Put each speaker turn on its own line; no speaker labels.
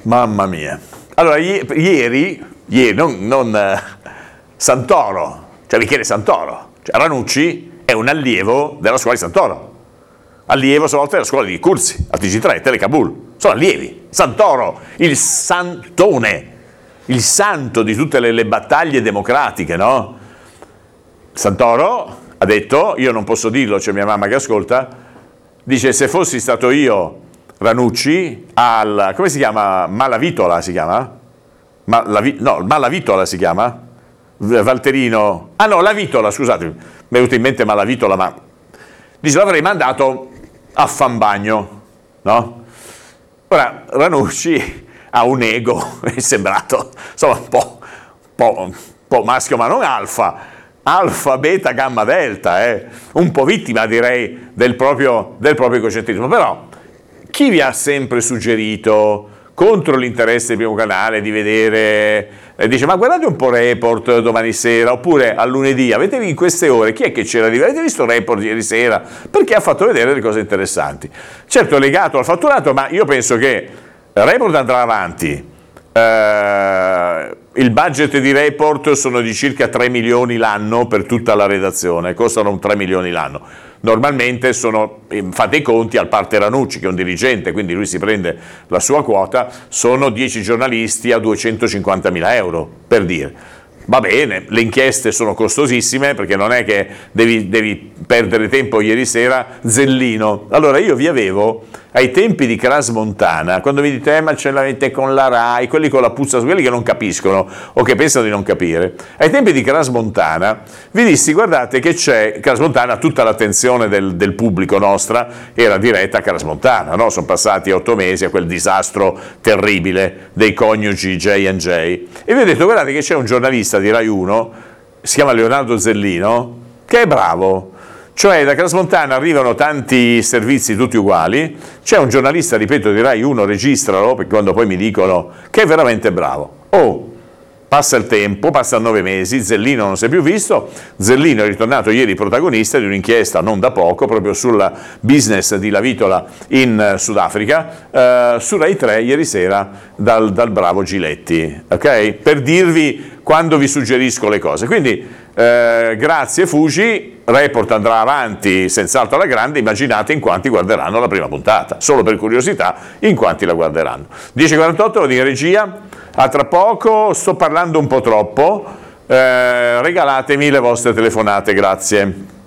Mamma mia. Allora, ieri non Santoro, cioè Michele Santoro, cioè Ranucci è un allievo della scuola di Santoro, allievo stavolta della scuola di Curzi, al TG3, Telecabul, sono allievi. Santoro, il santone, il santo di tutte le battaglie democratiche, no? Santoro ha detto, io non posso dirlo, c'è mia mamma che ascolta, dice se fossi stato io Ranucci come si chiama? Malavitola si chiama? Malavitola si chiama? Valterino, La Vitola, scusate, mi è venuto in mente Malavitola, ma dice l'avrei mandato a fanbagno, no? Ora Ranucci ha un ego, è sembrato insomma un po' maschio ma non alfa, beta, gamma, delta, un po' vittima direi del proprio egocentrismo, però chi vi ha sempre suggerito contro l'interesse del primo canale di vedere, dice ma guardate un po' Report domani sera oppure a lunedì, avete in queste ore, chi è che c'era lì? Avete visto Report ieri sera? Perché ha fatto vedere delle cose interessanti, certo è legato al fatturato, ma io penso che Report andrà avanti, il budget di Report sono di circa 3 milioni l'anno per tutta la redazione, costano 3 milioni l'anno. Normalmente fate i conti, al parte Ranucci che è un dirigente, quindi lui si prende la sua quota, sono 10 giornalisti a 250.000 euro, per dire. Va bene, le inchieste sono costosissime perché non è che devi perdere tempo ieri sera, Zellino. Allora io vi avevo, ai tempi di Cras Montana, quando mi dite ma ce l'avete con la RAI, quelli con la puzza, quelli che non capiscono o che pensano di non capire, ai tempi di Cras Montana vi dissi guardate che c'è, Cras Montana, tutta l'attenzione del pubblico nostra era diretta a Cras Montana, no? Sono passati 8 mesi a quel disastro terribile dei coniugi J&J e vi ho detto guardate che c'è un giornalista di Rai 1, si chiama Leonardo Zellino, che è bravo, cioè da Cras Montana arrivano tanti servizi tutti uguali, c'è un giornalista, ripeto, di Rai 1, registralo, perché quando poi mi dicono che è veramente bravo. Passa il tempo, passano 9 mesi, Zellino non si è più visto, Zellino è ritornato ieri protagonista di un'inchiesta non da poco, proprio sul business di La Vitola in Sudafrica, su Rai 3 ieri sera dal bravo Giletti, ok? Per dirvi quando vi suggerisco le cose. Quindi grazie Fuji, Report andrà avanti senz'altro alla grande, immaginate in quanti guarderanno la prima puntata, solo per curiosità in quanti la guarderanno. 10:48, lo dico in regia. A tra poco, sto parlando un po' troppo, regalatemi le vostre telefonate, grazie.